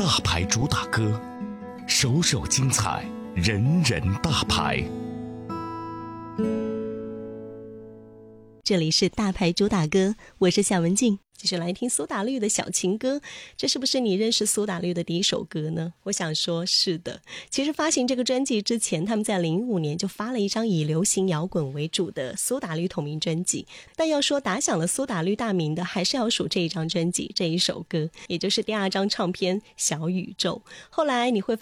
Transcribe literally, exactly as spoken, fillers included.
大牌主打歌，首首精彩，人人大牌。 这里是大牌主打歌，我是夏文静，继续来听苏打绿的小情歌。这是不是你认识苏打绿的第一首歌呢？我想说是的。其实发行这个专辑之前，他们在零五年就发了一张以流行摇滚为主的苏打绿同名专辑，但要说打响了苏打绿大名的，还是要数这一张专辑，这一首歌，也就是第二张唱片《小宇宙》。后来你会发